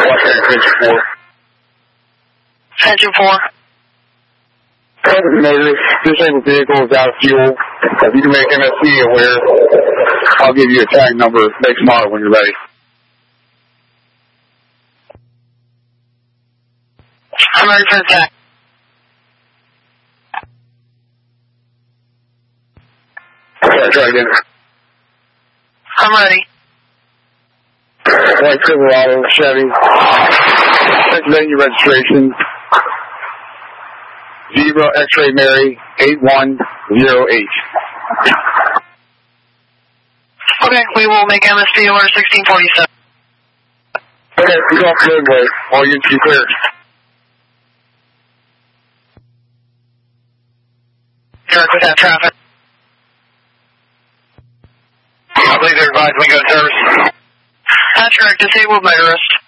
Engine 4. Disabled vehicle is out of fuel. If you can make MSC aware, I'll give you a tag number, make model when you're ready. I'm ready for the tag. Try again. I'm ready. White Silverado, Chevy. Pennsylvania registration. Zebra X-Ray Mary 8108. Okay, we will make MSP order 1647. Okay, he's off the roadway. All units be clear. Direct with that traffic. I believe they're advised we go to service. That's correct. Disabled motorist.